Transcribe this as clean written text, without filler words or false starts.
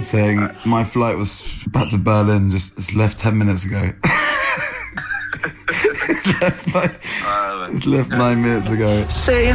saying my flight was back to Berlin, just left 10 minutes ago. It's left 9 minutes ago.